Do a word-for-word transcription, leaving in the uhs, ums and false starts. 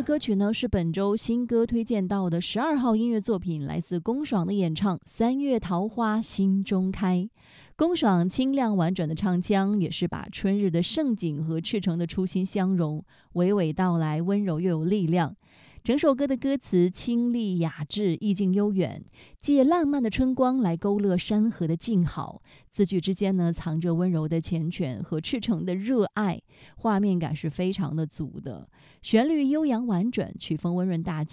的歌曲呢，是本周新歌推荐到的十二号音乐作品，来自龚爽的演唱《三月桃花心中开》。龚爽清亮婉转的唱腔，也是把春日的盛景和赤诚的初心相融，娓娓道来，温柔又有力量。整首歌的歌词清丽雅致，意境悠远，借烂漫的春光来勾勒山河的静好，字句之间呢藏着温柔的缱绻和赤诚的热爱，画面感是非常的足的。旋律悠扬婉转，曲风温润大气。